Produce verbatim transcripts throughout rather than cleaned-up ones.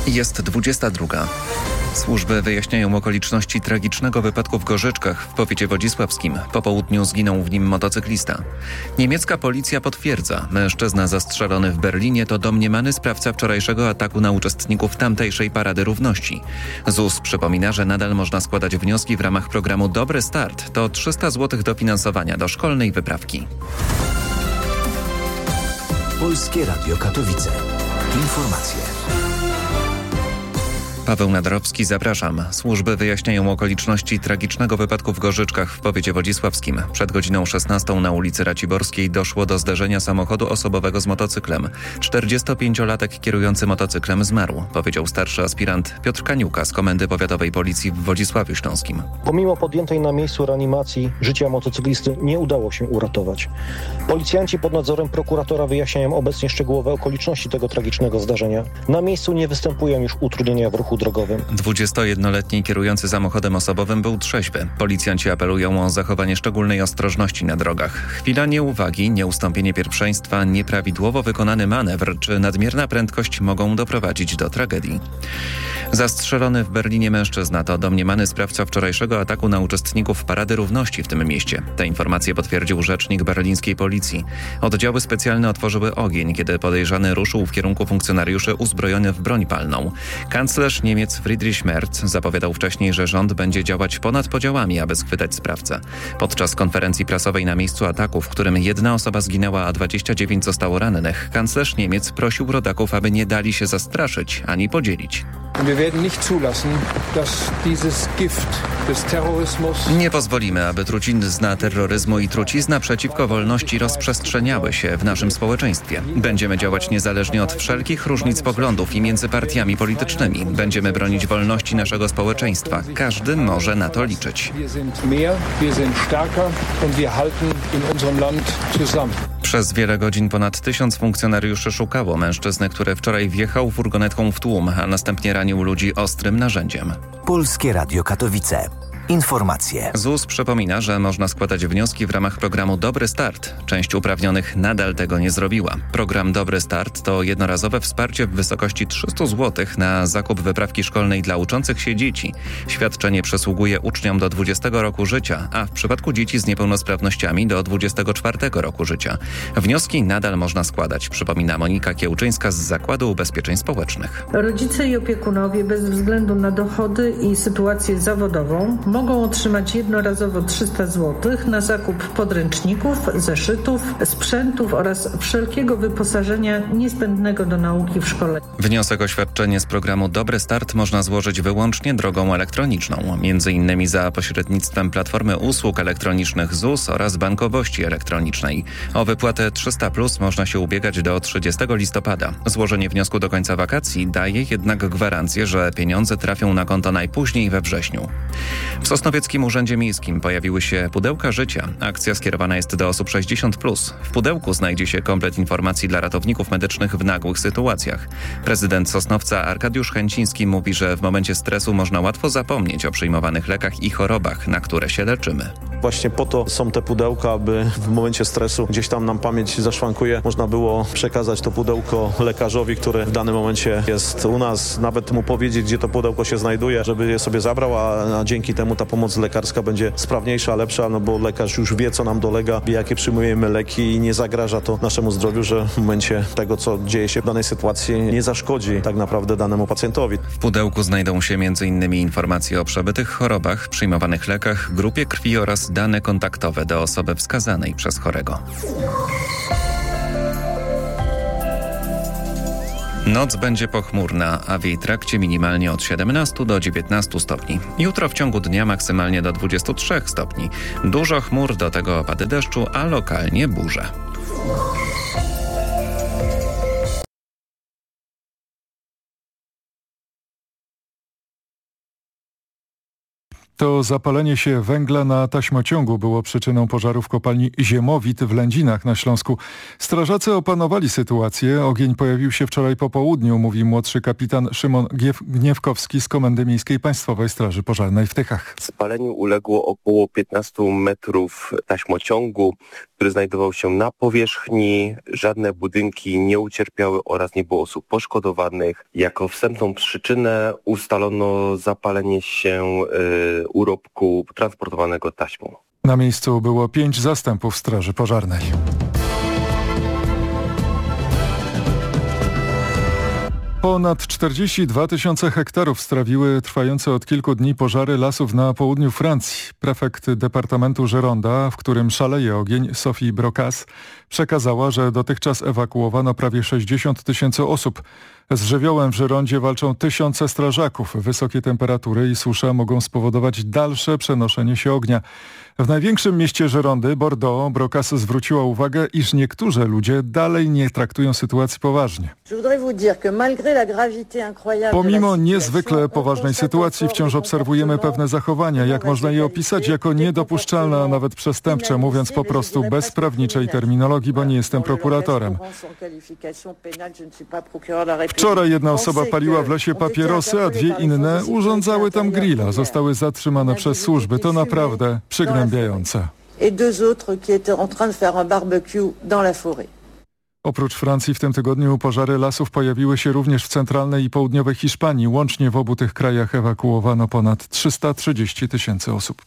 Jest dwudziesta druga. Służby wyjaśniają okoliczności tragicznego wypadku w Gorzyczkach w powiecie wodzisławskim. Po południu zginął w nim motocyklista. Niemiecka policja potwierdza, mężczyzna zastrzelony w Berlinie to domniemany sprawca wczorajszego ataku na uczestników tamtejszej Parady Równości. Z U S przypomina, że nadal można składać wnioski w ramach programu Dobry Start. To trzysta złotych dofinansowania do szkolnej wyprawki. Polskie Radio Katowice. Informacje. Paweł Nadrowski, zapraszam. Służby wyjaśniają okoliczności tragicznego wypadku w Gorzyczkach w powiecie wodzisławskim. Przed godziną szesnastą na ulicy Raciborskiej doszło do zderzenia samochodu osobowego z motocyklem. czterdziestopięciolatek kierujący motocyklem zmarł, powiedział starszy aspirant Piotr Kaniuka z Komendy Powiatowej Policji w Wodzisławiu Śląskim. Pomimo podjętej na miejscu reanimacji życia motocyklisty nie udało się uratować. Policjanci pod nadzorem prokuratora wyjaśniają obecnie szczegółowe okoliczności tego tragicznego zdarzenia. Na miejscu nie występują już utrudnienia w ruchu drogowym. dwudziestojednoletni kierujący samochodem osobowym był trzeźwy. Policjanci apelują o zachowanie szczególnej ostrożności na drogach. Chwila nieuwagi, nieustąpienie pierwszeństwa, nieprawidłowo wykonany manewr czy nadmierna prędkość mogą doprowadzić do tragedii. Zastrzelony w Berlinie mężczyzna to domniemany sprawca wczorajszego ataku na uczestników Parady Równości w tym mieście. Te informacje potwierdził rzecznik berlińskiej policji. Oddziały specjalne otworzyły ogień, kiedy podejrzany ruszył w kierunku funkcjonariuszy uzbrojony w broń palną. Kanclerz Niemiec Friedrich Merz zapowiadał wcześniej, że rząd będzie działać ponad podziałami, aby schwytać sprawcę. Podczas konferencji prasowej na miejscu ataku, w którym jedna osoba zginęła, a dwadzieścia dziewięć zostało rannych, kanclerz Niemiec prosił rodaków, aby nie dali się zastraszyć ani podzielić. Nie pozwolimy, aby trucizna terroryzmu i trucizna przeciwko wolności rozprzestrzeniały się w naszym społeczeństwie. Będziemy działać niezależnie od wszelkich różnic poglądów i między partiami politycznymi. Będziemy bronić wolności naszego społeczeństwa. Każdy może na to liczyć. Przez wiele godzin ponad tysiąc funkcjonariuszy szukało mężczyzny, który wczoraj wjechał furgonetką w tłum, a następnie ranił ludzi ostrym narzędziem. Polskie Radio Katowice. Informacje. Z U S przypomina, że można składać wnioski w ramach programu Dobry Start. Część uprawnionych nadal tego nie zrobiła. Program Dobry Start to jednorazowe wsparcie w wysokości trzysta złotych na zakup wyprawki szkolnej dla uczących się dzieci. Świadczenie przysługuje uczniom do dwudziestego roku życia, a w przypadku dzieci z niepełnosprawnościami do dwudziestego czwartego roku życia. Wnioski nadal można składać, przypomina Monika Kiełczyńska z Zakładu Ubezpieczeń Społecznych. Rodzice i opiekunowie bez względu na dochody i sytuację zawodową mogą otrzymać jednorazowo trzysta złotych na zakup podręczników, zeszytów, sprzętów oraz wszelkiego wyposażenia niezbędnego do nauki w szkole. Wniosek o świadczenie z programu Dobry Start można złożyć wyłącznie drogą elektroniczną, między innymi za pośrednictwem Platformy Usług Elektronicznych Z U S oraz bankowości elektronicznej. O wypłatę trzysta plus można się ubiegać do trzydziestego listopada. Złożenie wniosku do końca wakacji daje jednak gwarancję, że pieniądze trafią na konto najpóźniej we wrześniu. W Sosnowieckim Urzędzie Miejskim pojawiły się pudełka życia. Akcja skierowana jest do osób sześćdziesiąt plus. W pudełku znajdzie się komplet informacji dla ratowników medycznych w nagłych sytuacjach. Prezydent Sosnowca Arkadiusz Chęciński mówi, że w momencie stresu można łatwo zapomnieć o przyjmowanych lekach i chorobach, na które się leczymy. Właśnie po to są te pudełka, aby w momencie stresu gdzieś tam nam pamięć zaszwankuje. Można było przekazać to pudełko lekarzowi, który w danym momencie jest u nas, nawet mu powiedzieć, gdzie to pudełko się znajduje, żeby je sobie zabrał, a, a dzięki temu ta pomoc lekarska będzie sprawniejsza, lepsza, no bo lekarz już wie, co nam dolega, wie, jakie przyjmujemy leki i nie zagraża to naszemu zdrowiu, że w momencie tego, co dzieje się w danej sytuacji, nie zaszkodzi tak naprawdę danemu pacjentowi. W pudełku znajdą się między innymi informacje o przebytych chorobach, przyjmowanych lekach, grupie krwi oraz dane kontaktowe do osoby wskazanej przez chorego. Noc będzie pochmurna, a w jej trakcie minimalnie od siedemnastu do dziewiętnastu stopni. Jutro w ciągu dnia maksymalnie do dwudziestu trzech stopni. Dużo chmur, do tego opady deszczu, a lokalnie burze. To zapalenie się węgla na taśmociągu było przyczyną pożaru w kopalni Ziemowit w Lędzinach na Śląsku. Strażacy opanowali sytuację. Ogień pojawił się wczoraj po południu, mówi młodszy kapitan Szymon Gniewkowski z Komendy Miejskiej Państwowej Straży Pożarnej w Tychach. Spaleniu uległo około piętnaście metrów taśmociągu, który znajdował się na powierzchni. Żadne budynki nie ucierpiały oraz nie było osób poszkodowanych. Jako wstępną przyczynę ustalono zapalenie się y, urobku transportowanego taśmą. Na miejscu było pięć zastępów Straży Pożarnej. Ponad czterdzieści dwa tysiące hektarów strawiły trwające od kilku dni pożary lasów na południu Francji. Prefekt Departamentu Gironda, w którym szaleje ogień, Sophie Brocas, przekazała, że dotychczas ewakuowano prawie sześćdziesiąt tysięcy osób. Z żywiołem w Girondzie walczą tysiące strażaków. Wysokie temperatury i susza mogą spowodować dalsze przenoszenie się ognia. W największym mieście Girondy, Bordeaux, Brocas zwróciła uwagę, iż niektórzy ludzie dalej nie traktują sytuacji poważnie. Pomimo niezwykle poważnej sytuacji wciąż obserwujemy pewne zachowania. Jak można je opisać? Jako niedopuszczalne, a nawet przestępcze, mówiąc po prostu bez prawniczej terminologii, bo nie jestem prokuratorem. Wczoraj jedna osoba paliła w lesie papierosy, a dwie inne urządzały tam grilla. Zostały zatrzymane przez służby. To naprawdę przygnębiające. Oprócz Francji w tym tygodniu pożary lasów pojawiły się również w centralnej i południowej Hiszpanii. Łącznie w obu tych krajach ewakuowano ponad trzysta trzydzieści tysięcy osób.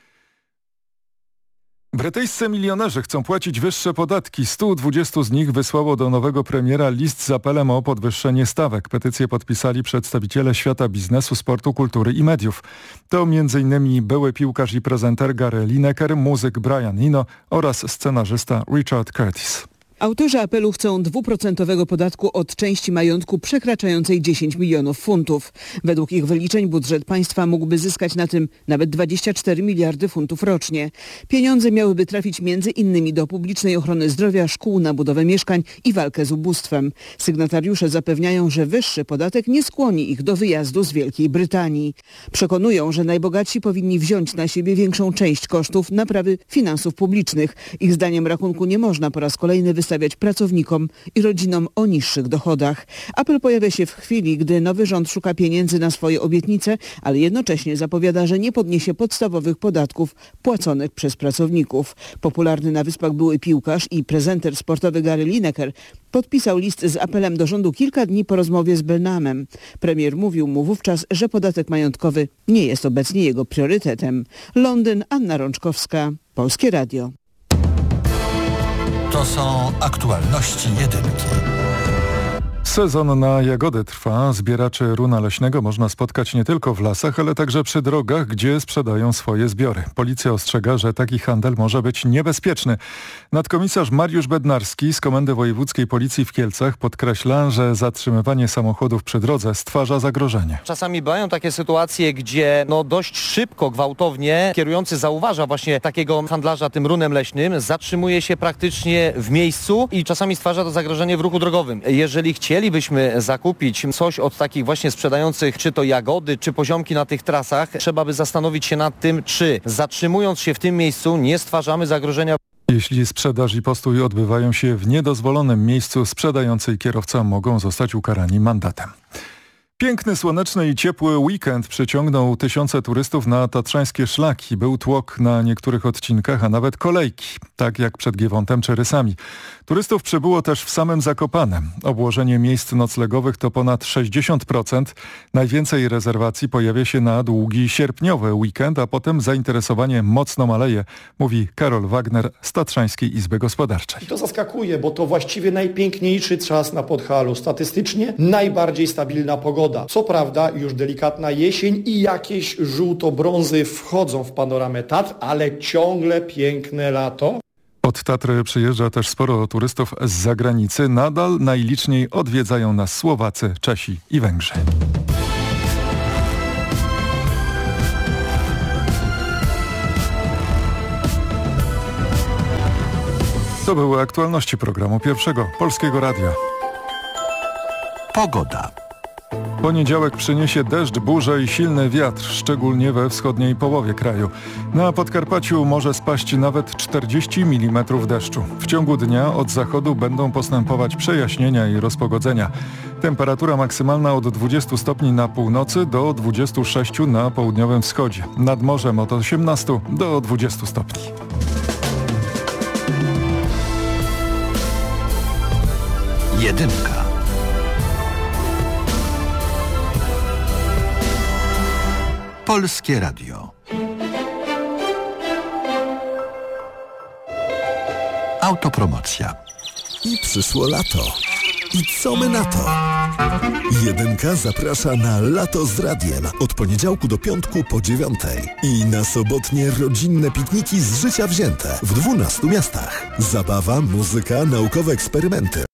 Brytyjscy milionerzy chcą płacić wyższe podatki. stu dwudziestu z nich wysłało do nowego premiera list z apelem o podwyższenie stawek. Petycję podpisali przedstawiciele świata biznesu, sportu, kultury i mediów. To między innymi były piłkarz i prezenter Gary Lineker, muzyk Brian Eno oraz scenarzysta Richard Curtis. Autorzy apelu chcą dwuprocentowego podatku od części majątku przekraczającej dziesięć milionów funtów. Według ich wyliczeń budżet państwa mógłby zyskać na tym nawet dwadzieścia cztery miliardy funtów rocznie. Pieniądze miałyby trafić między innymi do publicznej ochrony zdrowia, szkół, na budowę mieszkań i walkę z ubóstwem. Sygnatariusze zapewniają, że wyższy podatek nie skłoni ich do wyjazdu z Wielkiej Brytanii. Przekonują, że najbogatsi powinni wziąć na siebie większą część kosztów naprawy finansów publicznych. Ich zdaniem rachunku nie można po raz kolejny wystawiać stawiać pracownikom i rodzinom o niższych dochodach. Apel pojawia się w chwili, gdy nowy rząd szuka pieniędzy na swoje obietnice, ale jednocześnie zapowiada, że nie podniesie podstawowych podatków płaconych przez pracowników. Popularny na Wyspach były piłkarz i prezenter sportowy Gary Lineker podpisał list z apelem do rządu kilka dni po rozmowie z Burnhamem. Premier mówił mu wówczas, że podatek majątkowy nie jest obecnie jego priorytetem. Londyn, Anna Rączkowska, Polskie Radio. To są aktualności jedynki. Sezon na jagody trwa. Zbieraczy runa leśnego można spotkać nie tylko w lasach, ale także przy drogach, gdzie sprzedają swoje zbiory. Policja ostrzega, że taki handel może być niebezpieczny. Nadkomisarz Mariusz Bednarski z Komendy Wojewódzkiej Policji w Kielcach podkreśla, że zatrzymywanie samochodów przy drodze stwarza zagrożenie. Czasami bywają takie sytuacje, gdzie no dość szybko, gwałtownie kierujący zauważa właśnie takiego handlarza tym runem leśnym, zatrzymuje się praktycznie w miejscu i czasami stwarza to zagrożenie w ruchu drogowym. Jeżeli chcieli Chcielibyśmy zakupić coś od takich właśnie sprzedających, czy to jagody, czy poziomki na tych trasach, trzeba by zastanowić się nad tym, czy zatrzymując się w tym miejscu nie stwarzamy zagrożenia. Jeśli sprzedaż i postój odbywają się w niedozwolonym miejscu, sprzedający i kierowca mogą zostać ukarani mandatem. Piękny, słoneczny i ciepły weekend przyciągnął tysiące turystów na tatrzańskie szlaki. Był tłok na niektórych odcinkach, a nawet kolejki, tak jak przed Giewontem czy Rysami. Turystów przybyło też w samym Zakopanem. Obłożenie miejsc noclegowych to ponad sześćdziesiąt procent. Najwięcej rezerwacji pojawia się na długi sierpniowy weekend, a potem zainteresowanie mocno maleje, mówi Karol Wagner z Tatrzańskiej Izby Gospodarczej. I to zaskakuje, bo to właściwie najpiękniejszy czas na Podhalu. Statystycznie najbardziej stabilna pogoda. Co prawda już delikatna jesień i jakieś żółto-brązy wchodzą w panoramę Tatr, ale ciągle piękne lato. Od Tatry przyjeżdża też sporo turystów z zagranicy. Nadal najliczniej odwiedzają nas Słowacy, Czesi i Węgrzy. To były aktualności programu Pierwszego Polskiego Radia. Pogoda. Poniedziałek przyniesie deszcz, burzę i silny wiatr, szczególnie we wschodniej połowie kraju. Na Podkarpaciu może spaść nawet czterdzieści milimetrów deszczu. W ciągu dnia od zachodu będą postępować przejaśnienia i rozpogodzenia. Temperatura maksymalna od dwudziestu stopni na północy do dwudziestu sześciu na południowym wschodzie. Nad morzem od osiemnastu do dwudziestu stopni. Jedynka. Polskie Radio. Autopromocja. I przyszło lato. I co my na to? Jedynka zaprasza na Lato z Radiem od poniedziałku do piątku po dziewiątej. I na sobotnie rodzinne pikniki z życia wzięte w dwunastu miastach. Zabawa, muzyka, naukowe eksperymenty.